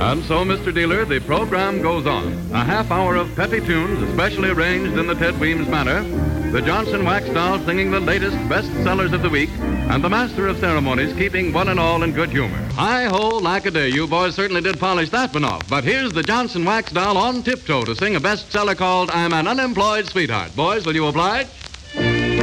And so, Mr. Dealer, the program goes on. A half hour of peppy tunes, especially arranged in the Ted Weems manner, the Johnson Wax Doll singing the latest bestsellers of the week, and the master of ceremonies keeping one and all in good humor. Hi-ho, lack-a-day, you boys certainly did polish that one off. But here's the Johnson Wax Doll on tiptoe to sing a bestseller called I'm an Unemployed Sweetheart. Boys, will you oblige?